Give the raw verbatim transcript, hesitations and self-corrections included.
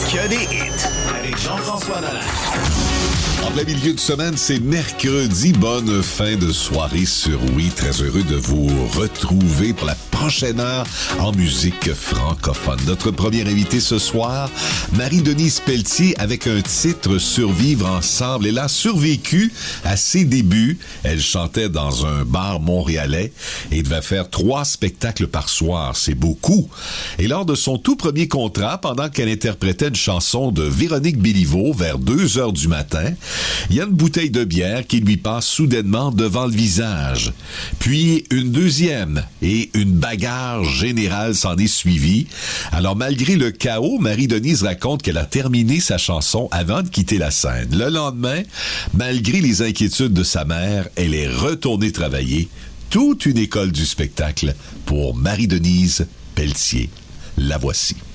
que des hits. Avec Jean-François Nolin. En plein milieu de semaine, c'est mercredi. Bonne fin de soirée sur Oui. Très heureux de vous retrouver pour la prochaine heure en musique francophone. Notre première invitée ce soir, Marie-Denise Pelletier, avec un titre Survivre ensemble. Elle a survécu à ses débuts. Elle chantait dans un bar montréalais et devait faire trois spectacles par soir. C'est beaucoup. Et lors de son tout premier contrat, pendant qu'elle interprétait une chanson de Véronique Béliveau vers deux heures du matin, il y a une bouteille de bière qui lui passe soudainement devant le visage. Puis une deuxième et une bagarre générale s'en est suivie. Alors malgré le chaos, Marie-Denise raconte qu'elle a terminé sa chanson avant de quitter la scène. Le lendemain, malgré les inquiétudes de sa mère, elle est retournée travailler. Toute une école du spectacle pour Marie-Denise Pelletier. La voici.